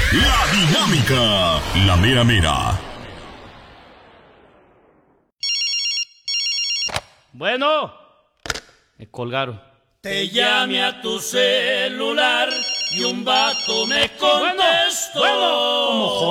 La Dinámica, la mera mera. Bueno, me colgaron. Te llamé a tu celular y un vato me contestó. Bueno, como